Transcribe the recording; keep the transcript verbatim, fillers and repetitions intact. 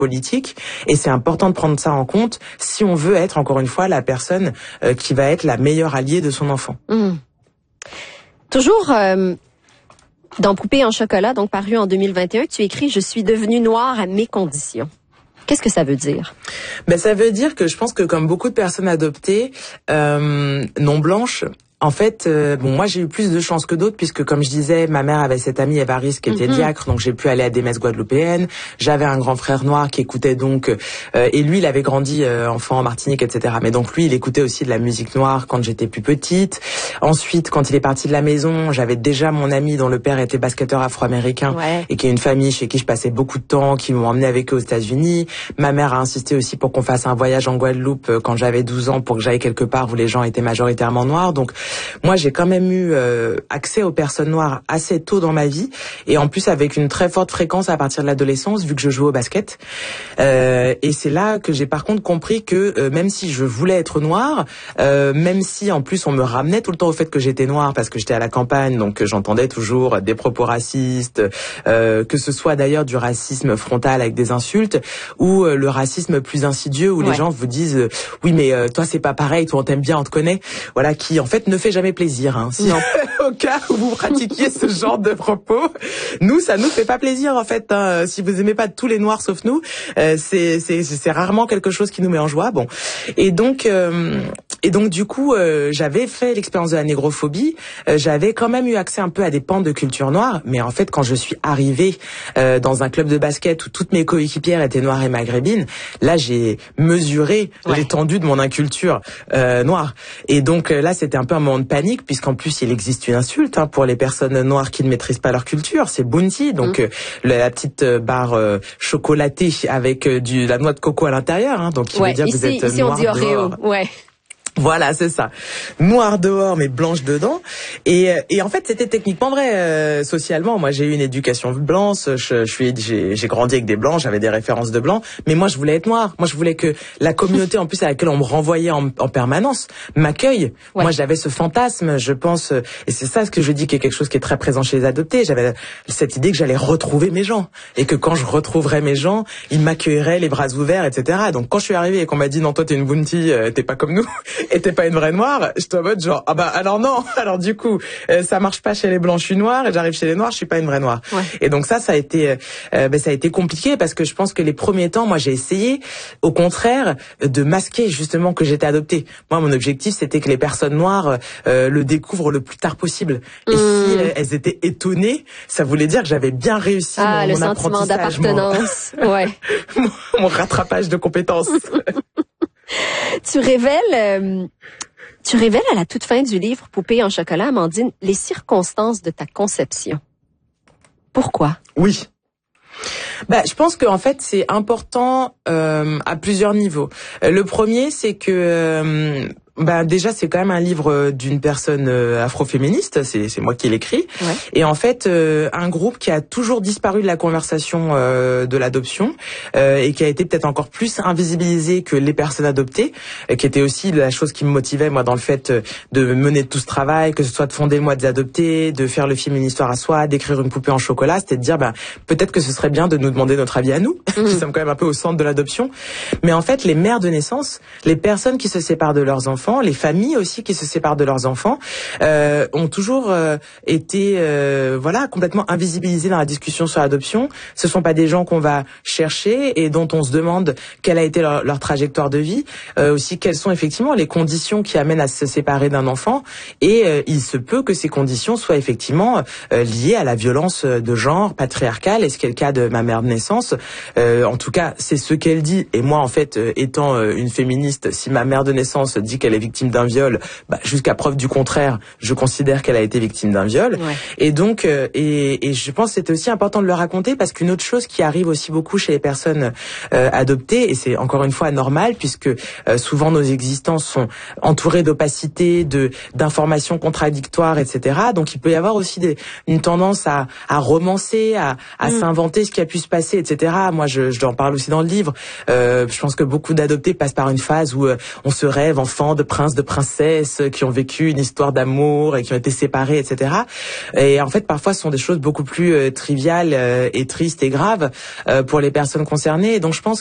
politique, et c'est important de prendre ça en compte si on veut être, encore une fois, la personne euh, qui va être la meilleure alliée de son enfant. Mmh. Toujours euh, dans Poupée en chocolat, donc paru en deux mille vingt et un, tu écris « Je suis devenue noire à mes conditions ». Qu'est-ce que ça veut dire? Ben, ça veut dire que je pense que comme beaucoup de personnes adoptées euh, non blanches, en fait, euh, bon, moi j'ai eu plus de chance que d'autres puisque, comme je disais, ma mère avait cette amie Évariste qui était mm-hmm. diacre, donc j'ai pu aller à des messes guadeloupéennes. J'avais un grand frère noir qui écoutait donc, euh, et lui il avait grandi euh, enfant en Martinique, et cetera. Mais donc lui il écoutait aussi de la musique noire quand j'étais plus petite. Ensuite, quand il est parti de la maison, j'avais déjà mon ami dont le père était basketteur afro-américain ouais. et qui est une famille chez qui je passais beaucoup de temps, qui m'ont emmené avec eux aux États-Unis. Ma mère a insisté aussi pour qu'on fasse un voyage en Guadeloupe quand j'avais douze ans pour que j'aille quelque part où les gens étaient majoritairement noirs. Donc moi, j'ai quand même eu euh, accès aux personnes noires assez tôt dans ma vie, et en plus avec une très forte fréquence à partir de l'adolescence, vu que je jouais au basket. Euh, et c'est là que j'ai par contre compris que euh, même si je voulais être noire, euh, même si en plus on me ramenait tout le temps au fait que j'étais noire parce que j'étais à la campagne, donc j'entendais toujours des propos racistes, euh, que ce soit d'ailleurs du racisme frontal avec des insultes, ou euh, le racisme plus insidieux où ouais. les gens vous disent euh, oui mais euh, toi c'est pas pareil, toi on t'aime bien, on te connaît, voilà, qui en fait ne fait jamais plaisir, hein. Si au cas où vous pratiquiez ce genre de propos, nous ça nous fait pas plaisir en fait, hein. Si vous aimez pas tous les noirs sauf nous, euh, c'est c'est c'est rarement quelque chose qui nous met en joie. Bon, et donc euh, et donc du coup euh, j'avais fait l'expérience de la négrophobie, euh, j'avais quand même eu accès un peu à des pans de culture noire, mais en fait quand je suis arrivée euh, dans un club de basket où toutes mes coéquipières étaient noires et maghrébines, là j'ai mesuré ouais. l'étendue de mon inculture euh, noire, et donc euh, là c'était un peu un moment de panique, puisqu'en plus il existe une insulte hein, pour les personnes noires qui ne maîtrisent pas leur culture, c'est Bounty, donc mmh. euh, la, la petite euh, barre euh, chocolatée avec euh, du la noix de coco à l'intérieur, hein, donc qui ouais, veut dire ici, que vous êtes ici noir on dit Oreo, dehors. ouais. Voilà, c'est ça. Noire dehors, mais blanche dedans. Et, et en fait, c'était techniquement vrai euh, socialement. Moi, j'ai eu une éducation blanche. Je, je suis, j'ai, j'ai grandi avec des blancs. J'avais des références de blancs. Mais moi, je voulais être noire. Moi, je voulais que la communauté, en plus à laquelle on me renvoyait en, en permanence, m'accueille. Ouais. Moi, j'avais ce fantasme, je pense, et c'est ça ce que je dis qui est quelque chose qui est très présent chez les adoptés. J'avais cette idée que j'allais retrouver mes gens et que quand je retrouverais mes gens, ils m'accueilleraient les bras ouverts, et cetera. Donc, quand je suis arrivée et qu'on m'a dit non, toi, t'es une Bounty, euh, t'es pas comme nous. Et t'es pas une vraie noire, j'étais en mode genre ah bah alors non, alors du coup euh, ça marche pas chez les blancs, je suis noire, et j'arrive chez les noirs, je suis pas une vraie noire. Ouais. Et donc ça ça a été euh, ben ça a été compliqué parce que je pense que les premiers temps moi j'ai essayé au contraire de masquer justement que j'étais adoptée. Moi mon objectif c'était que les personnes noires euh, le découvrent le plus tard possible. Et mmh. si euh, elles étaient étonnées, ça voulait dire que j'avais bien réussi ah, mon, le mon sentiment d'appartenance. Mon... ouais. mon, mon rattrapage de compétences. Tu révèles, euh, tu révèles à la toute fin du livre Poupée en chocolat, Amandine, les circonstances de ta conception. Pourquoi? Oui. Bah, je pense qu'en fait c'est important euh, à plusieurs niveaux. Le premier, c'est que euh, bah déjà c'est quand même un livre d'une personne euh, afroféministe, c'est c'est moi qui l'écris, ouais. Et en fait euh, un groupe qui a toujours disparu de la conversation euh, de l'adoption euh, et qui a été peut-être encore plus invisibilisé que les personnes adoptées, euh, qui était aussi la chose qui me motivait moi dans le fait de mener tout ce travail, que ce soit de fonder le mois des adoptés, de faire le film Une histoire à soi, d'écrire une poupée en chocolat, c'était de dire bah peut-être que ce serait bien de nous demander notre avis à nous, mmh. qui sommes quand même un peu au centre de l'adoption. Mais en fait les mères de naissance, les personnes qui se séparent de leurs enfants, les familles aussi qui se séparent de leurs enfants, euh, ont toujours euh, été euh, voilà complètement invisibilisées dans la discussion sur l'adoption. Ce sont pas des gens qu'on va chercher et dont on se demande quelle a été leur, leur trajectoire de vie, euh, aussi quelles sont effectivement les conditions qui amènent à se séparer d'un enfant. Et euh, il se peut que ces conditions soient effectivement euh, liées à la violence de genre patriarcale, et ce qui est le cas de ma mère de naissance. Euh, en tout cas, c'est ce qu'elle dit. Et moi, en fait, euh, étant euh, une féministe, si ma mère de naissance dit qu'elle est victime d'un viol, bah, jusqu'à preuve du contraire, je considère qu'elle a été victime d'un viol. Ouais. Et donc, euh, et, et je pense que c'était aussi important de le raconter parce qu'une autre chose qui arrive aussi beaucoup chez les personnes euh, adoptées, et c'est encore une fois normal puisque euh, souvent nos existences sont entourées d'opacité, de d'informations contradictoires, et cetera. Donc il peut y avoir aussi des, une tendance à, à romancer, à, à mmh. s'inventer ce qui a pu se passer, et cetera. Moi, je, je en parle aussi dans le livre. Euh, je pense que beaucoup d'adoptés passent par une phase où euh, on se rêve enfant de princes, de princesses qui ont vécu une histoire d'amour et qui ont été séparés, et cetera. Et en fait, parfois, ce sont des choses beaucoup plus euh, triviales euh, et tristes et graves euh, pour les personnes concernées. Et donc, je pense